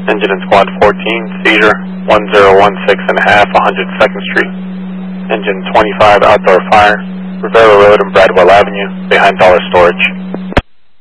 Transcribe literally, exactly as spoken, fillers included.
Engine in Squad fourteen, seizure, one zero one six and a half, one hundred second Street. Engine twenty-five, outdoor fire, Rivera Road and Bradwell Avenue, behind Dollar Storage.